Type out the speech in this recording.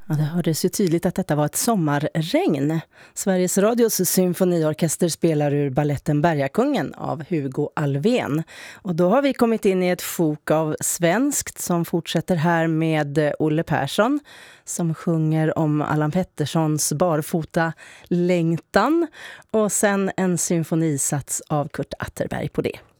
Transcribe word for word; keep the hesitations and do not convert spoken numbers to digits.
Ja, det hördes ju tydligt att detta var ett sommarregn. Sveriges Radios symfoniorkester spelar ur balletten Bergakungen av Hugo Alfvén. Och då har vi kommit in i ett sjok av svenskt som fortsätter här med Olle Persson som sjunger om Allan Petterssons barfota längtan och sen en symfonisats av Kurt Atterberg på det.